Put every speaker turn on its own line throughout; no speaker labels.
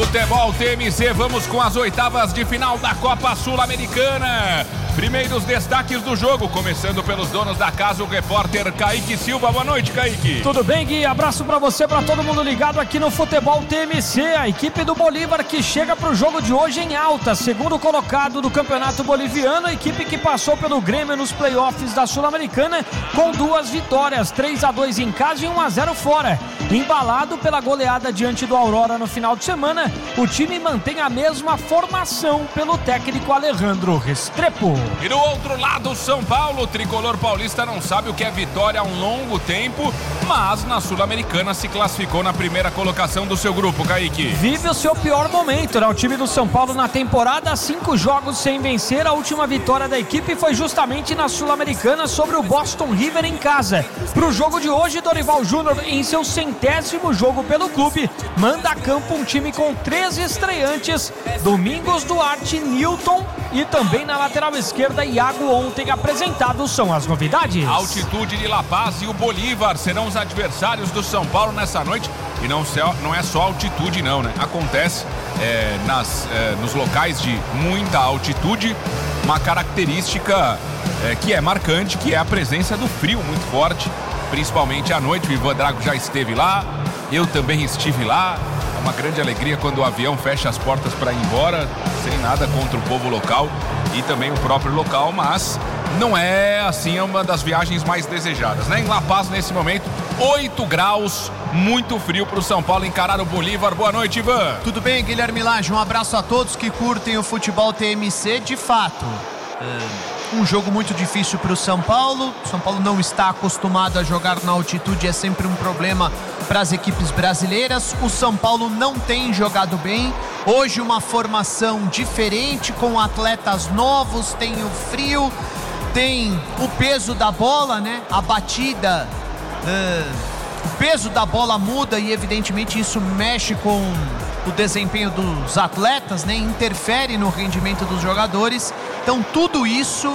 Futebol TMC, vamos com as oitavas de final da Copa Sul-Americana. Primeiros destaques do jogo, começando pelos donos da casa, o repórter Kaique Silva. Boa noite, Kaique.
Tudo bem, Gui? Abraço pra você, pra todo mundo ligado aqui no Futebol TMC. A equipe do Bolívar que chega pro jogo de hoje em alta, segundo colocado do Campeonato Boliviano, a equipe que passou pelo Grêmio nos playoffs da Sul-Americana com 2 vitórias, 3-2 em casa e 1-0 fora. Embalado pela goleada diante do Aurora no final de semana, o time mantém a mesma formação pelo técnico Alejandro Restrepo.
E do outro lado, o São Paulo, o tricolor paulista não sabe o que é vitória há um longo tempo, mas na Sul-Americana se classificou na primeira colocação do seu grupo, Kaique.
Vive o seu pior momento, né? O time do São Paulo na temporada, 5 jogos sem vencer. A última vitória da equipe foi justamente na Sul-Americana sobre o Boston River em casa. Pro jogo de hoje, Dorival Júnior, em seu 100º jogo pelo clube, manda a campo um time com 3 estreantes: Domingos Duarte, Newton e também na lateral esquerda, Iago. Ontem apresentados são as novidades.
A Altitude de La Paz e o Bolívar serão os adversários do São Paulo nessa noite. E não é só altitude não, né? Acontece nos locais de muita altitude uma característica que é marcante, que é a presença do frio muito forte, principalmente à noite. O Ivan Drago já esteve lá, eu também estive lá. É uma grande alegria quando o avião fecha as portas para ir embora, sem nada contra o povo local e também o próprio local, mas não é assim uma das viagens mais desejadas, né? Em La Paz, nesse momento, 8 graus, muito frio para o São Paulo encarar o Bolívar. Boa noite, Ivan.
Tudo bem, Guilherme Lage? Um abraço a todos que curtem o futebol TMC. De fato, um jogo muito difícil para o São Paulo. O São Paulo não está acostumado a jogar na altitude, é sempre um problema para as equipes brasileiras. O São Paulo não tem jogado bem. Hoje uma formação diferente, com atletas novos, tem o frio, tem o peso da bola, né? A batida, o peso da bola muda e evidentemente isso mexe com o desempenho dos atletas, né? Interfere no rendimento dos jogadores. Então tudo isso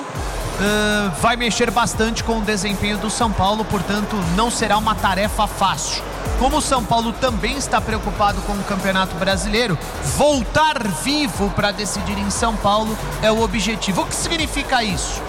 vai mexer bastante com o desempenho do São Paulo, portanto não será uma tarefa fácil. Como o São Paulo também está preocupado com o Campeonato Brasileiro, voltar vivo para decidir em São Paulo é o objetivo. O que significa isso?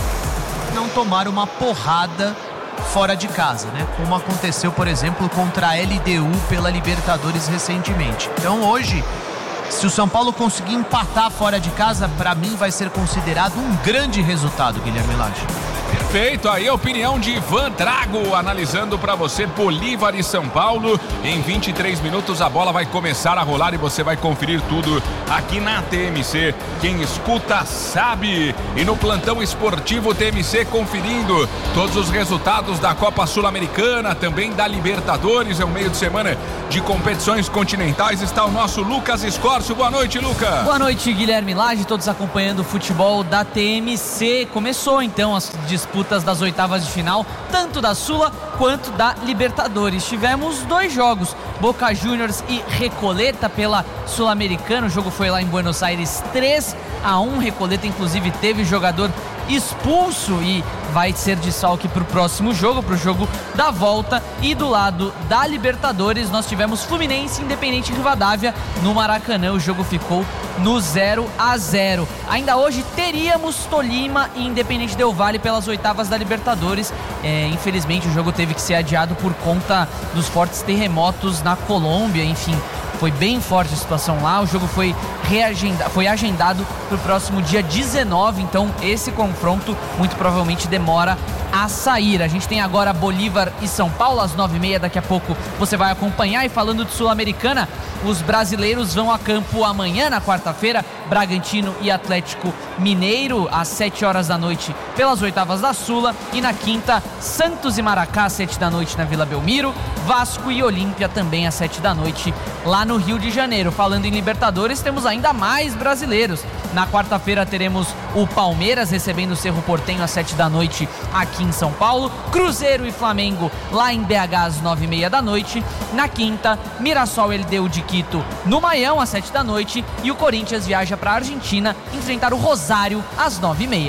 Não tomar uma porrada fora de casa, né? Como aconteceu, por exemplo, contra a LDU pela Libertadores recentemente. Então hoje, se o São Paulo conseguir empatar fora de casa, para mim vai ser considerado um grande resultado, Guilherme Lage.
Perfeito, aí a opinião de Ivan Drago, analisando para você Bolívar e São Paulo. Em 23 minutos a bola vai começar a rolar e você vai conferir tudo aqui na TMC. Quem escuta sabe. E no plantão esportivo TMC, conferindo todos os resultados da Copa Sul-Americana, também da Libertadores. É um meio de semana de competições continentais. Está o nosso Lucas Escórcio. Boa noite, Lucas.
Boa noite, Guilherme Lage, todos acompanhando o futebol da TMC. Começou então as disputas das oitavas de final, tanto da Sula quanto da Libertadores. Tivemos 2 jogos, Boca Juniors e Recoleta pela Sul-Americana. O jogo foi lá em Buenos Aires, 3-1. Recoleta inclusive teve jogador expulso e vai ser desfalque para o próximo jogo, para o jogo da volta. E do lado da Libertadores nós tivemos Fluminense e Independente Rivadavia no Maracanã. O jogo ficou no 0-0. Ainda hoje teríamos Tolima e Independente Del Valle pelas oitavas da Libertadores. Infelizmente o jogo teve que ser adiado por conta dos fortes terremotos na Colômbia. Enfim, foi bem forte a situação lá. O jogo foi agendado para o próximo dia 19, então esse confronto muito provavelmente demora a sair. A gente tem agora Bolívar e São Paulo às 9h30, daqui a pouco você vai acompanhar. E falando de Sul-Americana, os brasileiros vão a campo amanhã, na quarta-feira, Bragantino e Atlético Mineiro às 7h da noite pelas oitavas da Sula, e na quinta, Santos e Maracá às 7 da noite na Vila Belmiro, Vasco e Olímpia também às 7 da noite lá no Rio de Janeiro. Falando em Libertadores, temos ainda mais brasileiros. Na quarta-feira teremos o Palmeiras recebendo o Cerro Porteño às 7 da noite aqui em São Paulo, Cruzeiro e Flamengo lá em BH às 9h30 da noite. Na quinta, Mirassol LDU de Quito no Maião às 7 da noite, e o Corinthians viaja para a Argentina enfrentar o Rosário às 9h30, Gui.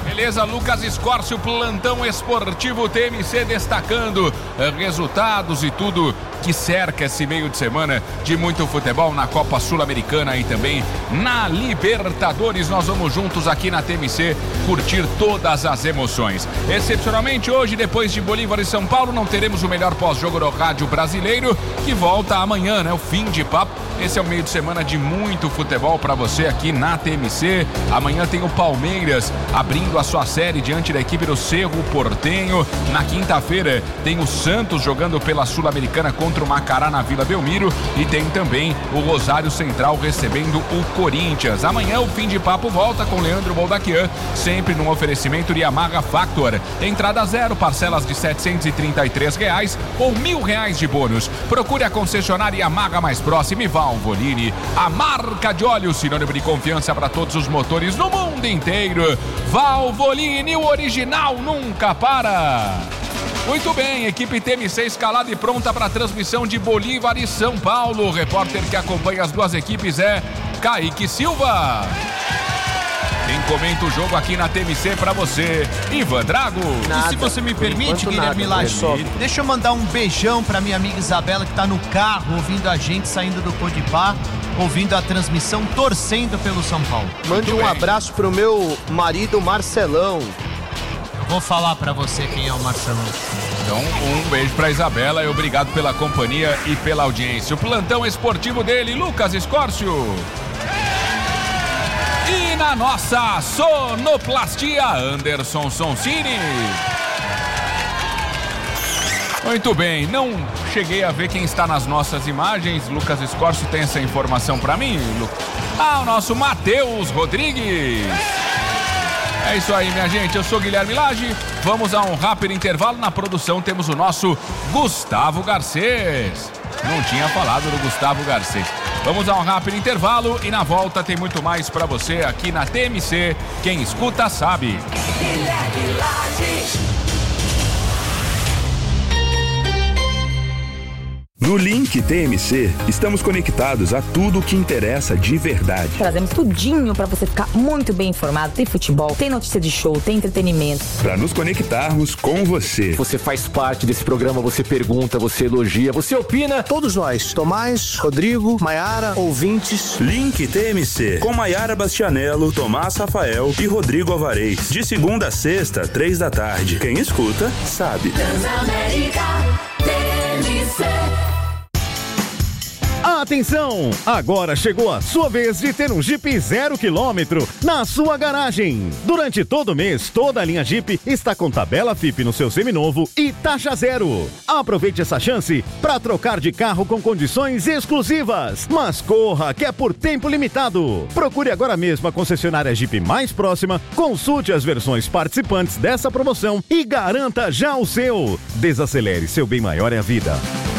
Beleza, Lucas Escórcio, plantão esportivo TMC, destacando resultados e tudo que cerca esse meio de semana de muito futebol na Copa Sul-Americana e também na Libertadores. Nós vamos juntos aqui na TMC curtir todas as emoções. Excepcionalmente hoje, depois de Bolívar e São Paulo, não teremos o melhor pós-jogo do rádio brasileiro, que volta amanhã, né? O fim de papo. Esse é o meio de semana de muito futebol para você aqui na TMC. Amanhã tem o Palmeiras abrindo a sua série diante da equipe do Cerro Porteño. Na quinta-feira tem o Santos jogando pela Sul-Americana contra o Macará na Vila Belmiro, e tem também o Rosário Central recebendo o Corinthians. Amanhã o fim de papo volta com Leandro Boldaquian, sempre num oferecimento de Yamaha Factor. Entrada zero, parcelas de R$733 ou R$1.000 de bônus. Procure a concessionária Yamaha mais próxima e Valvoline, a marca de óleo, sinônimo de confiança para todos os motores no mundo inteiro. Valvoline, o original nunca para. Muito bem, equipe TMC escalada e pronta para a transmissão de Bolívar e São Paulo. O repórter que acompanha as duas equipes é Kaique Silva. Quem comenta o jogo aqui na TMC para você, Ivan Drago.
E se você me permite, Guilherme Lage, deixa eu mandar um beijão para minha amiga Isabela, que tá no carro ouvindo a gente saindo do Podpah, ouvindo a transmissão, torcendo pelo São Paulo.
Mande um abraço pro meu marido Marcelão.
Vou falar pra você quem é o Marcelão.
Então, um beijo pra Isabela e obrigado pela companhia e pela audiência. O plantão esportivo dele, Lucas Escórcio. E na nossa sonoplastia, Anderson Sonsini. Muito bem, não cheguei a ver quem está nas nossas imagens. Lucas Escórcio tem essa informação pra mim? O nosso Matheus Rodrigues. É isso aí, minha gente. Eu sou Guilherme Lage. Vamos a um rápido intervalo. Na produção temos o nosso Gustavo Garcês. Não tinha falado do Gustavo Garcês. Vamos a um rápido intervalo e na volta tem muito mais pra você aqui na TMC. Quem escuta sabe. Guilherme Lage.
No Link TMC, estamos conectados a tudo o que interessa de verdade.
Trazemos tudinho para você ficar muito bem informado. Tem futebol, tem notícia de show, tem entretenimento.
Para nos conectarmos com você.
Você faz parte desse programa, você pergunta, você elogia, você opina.
Todos nós, Tomás, Rodrigo, Maiara, ouvintes.
Link TMC, com Maiara Bastianello, Tomás Rafael e Rodrigo Alvarez. De segunda a sexta, 3 da tarde. Quem escuta, sabe.
Transamérica TMC.
Atenção! Agora chegou a sua vez de ter um Jeep 0 km na sua garagem. Durante todo o mês, toda a linha Jeep está com tabela FIP no seu seminovo e taxa zero. Aproveite essa chance para trocar de carro com condições exclusivas. Mas corra, que é por tempo limitado. Procure agora mesmo a concessionária Jeep mais próxima, consulte as versões participantes dessa promoção e garanta já o seu. Desacelere, seu bem maior é a vida.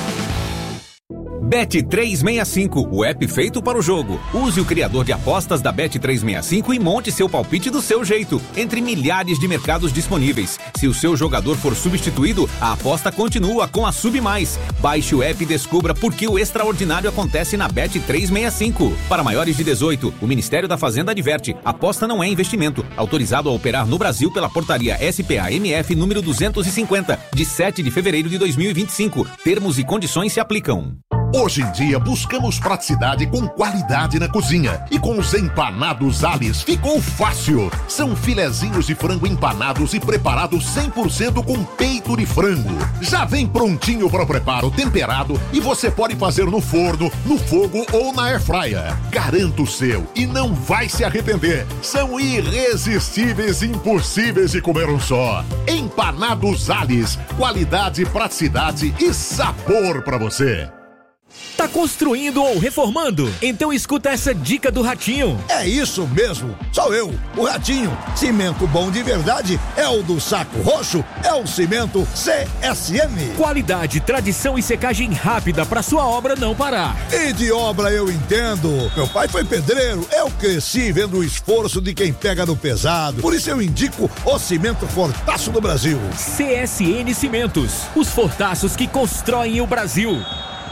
Bet365, o app feito para o jogo. Use o criador de apostas da Bet365 e monte seu palpite do seu jeito, entre milhares de mercados disponíveis. Se o seu jogador for substituído, a aposta continua com a Sub+. Baixe o app e descubra por que o extraordinário acontece na Bet365. Para maiores de 18, o Ministério da Fazenda adverte: aposta não é investimento. Autorizado a operar no Brasil pela portaria SPA-MF número 250, de 7 de fevereiro de 2025. Termos e condições se aplicam.
Hoje em dia, buscamos praticidade com qualidade na cozinha. E com os empanados Alice ficou fácil. São filezinhos de frango empanados e preparados 100% com peito de frango. Já vem prontinho para o preparo, temperado, e você pode fazer no forno, no fogo ou na airfryer. Garanta o seu e não vai se arrepender. São irresistíveis e impossíveis de comer um só. Empanados Alice. Qualidade, praticidade e sabor para você.
Tá construindo ou reformando? Então escuta essa dica do Ratinho.
É isso mesmo, sou eu, o Ratinho. Cimento bom de verdade é o do Saco Roxo, é o cimento CSM.
Qualidade, tradição e secagem rápida pra sua obra não parar.
E de obra eu entendo. Meu pai foi pedreiro, eu cresci vendo o esforço de quem pega no pesado. Por isso eu indico o cimento Fortaço do Brasil.
CSN Cimentos, os fortaços que constroem o Brasil.